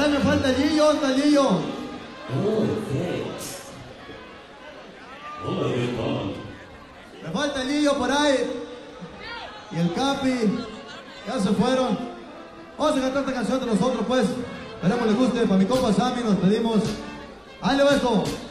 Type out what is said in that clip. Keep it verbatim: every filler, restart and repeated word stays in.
Ahora me falta el Gillo, ¿dónde está el Gillo? Me falta el Gillo por ahí. Y el Capi. Ya se fueron. Vamos a cantar esta canción de nosotros, pues. Esperemos les guste. Para mi compa Sammy nos pedimos. ¡Ahí le va esto!